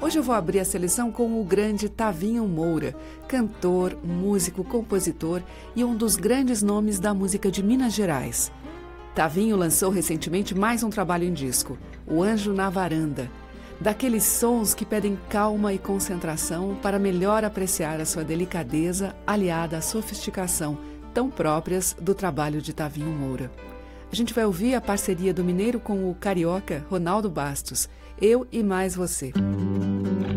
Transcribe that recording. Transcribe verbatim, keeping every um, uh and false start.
Hoje eu vou abrir a seleção com o grande Tavinho Moura, cantor, músico, compositor e um dos grandes nomes da música de Minas Gerais. Tavinho lançou recentemente mais um trabalho em disco, O Anjo na Varanda, daqueles sons que pedem calma e concentração para melhor apreciar a sua delicadeza aliada à sofisticação tão próprias do trabalho de Tavinho Moura. A gente vai ouvir a parceria do mineiro com o carioca Ronaldo Bastos, Eu e Mais Você.